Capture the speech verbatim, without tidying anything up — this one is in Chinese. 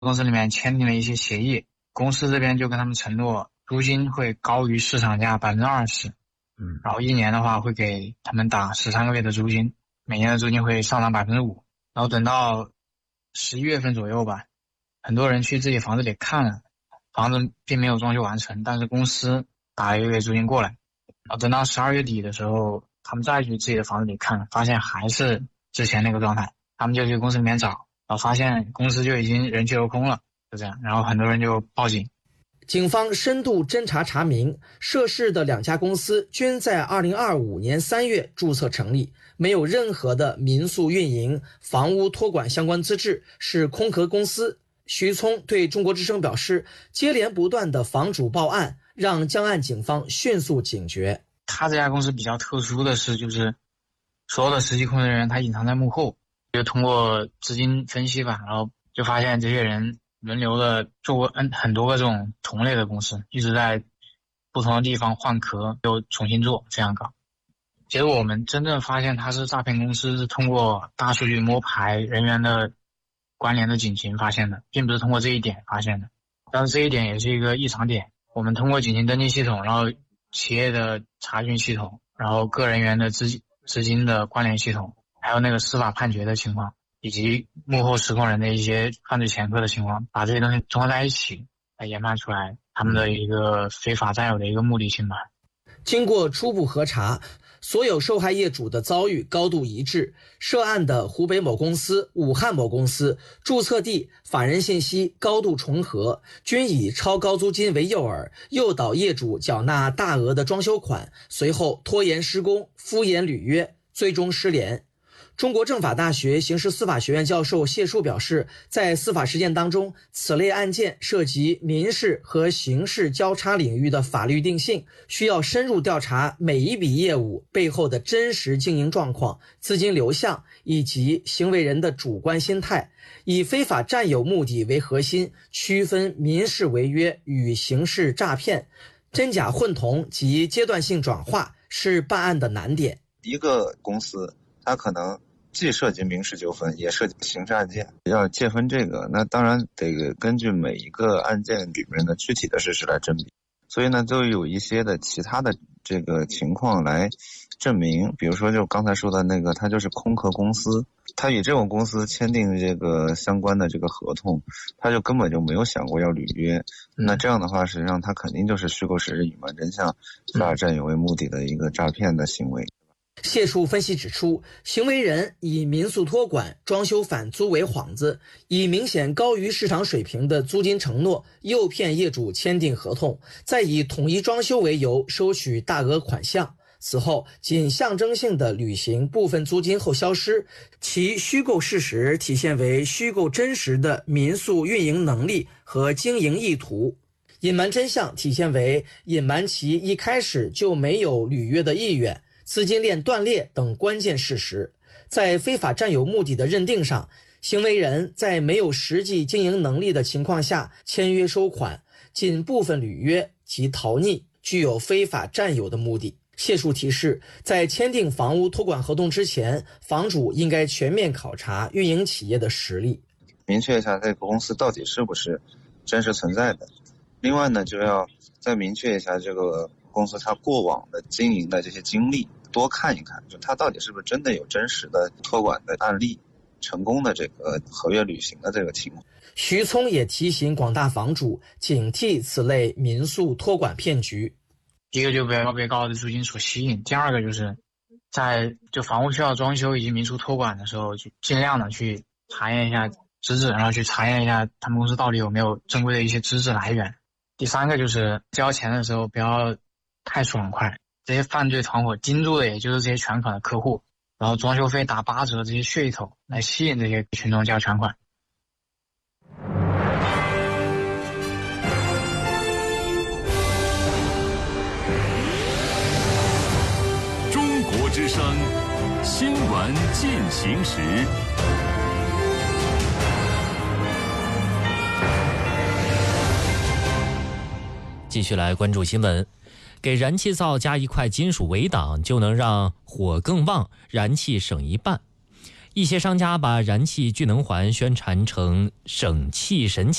公司里面签订了一些协议，公司这边就跟他们承诺租金会高于市场价百分之二十，嗯，然后一年的话会给他们打十三个月的租金，每年的租金会上涨百分之五，然后等到十一月份左右吧，很多人去自己房子里看了，房子并没有装修完成，但是公司打了一个月租金过来，然后等到十二月底的时候，他们再去自己的房子里看，发现还是之前那个状态，他们就去公司里面找，然后发现公司就已经人去楼空了，就这样，然后很多人就报警。 警方深度侦查查明，涉事的两家公司均在二零二五年三月注册成立，没有任何的民宿运营、房屋托管相关资质，是空壳公司。徐聪对中国之声表示，接连不断的房主报案，让江岸警方迅速警觉。 他这家公司比较特殊的是，就是所有的实际控制人员他隐藏在幕后，就通过资金分析吧，然后就发现这些人轮流的做过很很多个这种同类的公司，一直在不同的地方换壳又重新做，这样搞。其实我们真正发现它是诈骗公司是通过大数据摸排人员的关联的警情发现的，并不是通过这一点发现的。但是这一点也是一个异常点，我们通过警情登记系统，然后企业的查询系统，然后个人员的资资金的关联系统，还有那个司法判决的情况，以及幕后实控人的一些犯罪前科的情况，把这些东西综合在一起来研判出来他们的一个非法占有的一个目的性吧。 经过初步核查，所有受害业主的遭遇高度一致，涉案的湖北某公司、武汉某公司注册地、法人信息高度重合，均以超高租金为诱饵，诱导业主缴纳大额的装修款，随后拖延施工、敷衍履约，最终失联。中国政法大学刑事司法学院教授谢树表示，在司法实践当中，此类案件涉及民事和刑事交叉领域的法律定性，需要深入调查每一笔业务背后的真实经营状况、资金流向以及行为人的主观心态，以非法占有目的为核心，区分民事违约与刑事诈骗，真假混同及阶段性转化是办案的难点。 一个公司它可能既涉及民事纠纷，也涉及刑事案件，要界分这个，那当然得根据每一个案件里面的具体的事实来甄别。所以呢，就有一些的其他的这个情况来证明，比如说就刚才说的那个，它就是空壳公司，它与这种公司签订这个相关的这个合同，它就根本就没有想过要履约。那这样的话，实际上它肯定就是虚构事实、隐瞒真相、非法占有为目的的一个诈骗的行为。 谢树分析指出，行为人以民宿托管、装修返租为幌子，以明显高于市场水平的租金承诺诱骗业主签订合同，再以统一装修为由收取大额款项，此后仅象征性的履行部分租金后消失，其虚构事实体现为虚构真实的民宿运营能力和经营意图，隐瞒真相体现为隐瞒其一开始就没有履约的意愿、资金链断裂等关键事实。在非法占有目的的认定上，行为人在没有实际经营能力的情况下签约收款，仅部分履约及逃匿，具有非法占有的目的。谢树提示，在签订房屋托管合同之前，房主应该全面考察运营企业的实力， 明确一下这个公司到底是不是真实存在的。另外呢，就要再明确一下这个公司它过往的经营的这些经历，多看一看，就它到底是不是真的有真实的托管的案例，成功的这个合约履行的这个情况。 徐聪也提醒广大房主警惕此类民宿托管骗局。 第一个就不要被高额的租金所吸引，第二个就是在就房屋需要装修以及民宿托管的时候，就尽量的去查验一下资质，然后去查验一下他们公司到底有没有正规的一些资质来源。第三个就是交钱的时候不要太爽快，这些犯罪团伙盯住的也就是这些全款的客户，然后装修费打八折这些噱头来吸引这些群众交全款。 中国之声新闻进行时。 继续来关注新闻。给燃气灶加一块金属围挡，就能让火更旺，燃气省一半。 一些商家把燃气聚能环宣传成省气神器。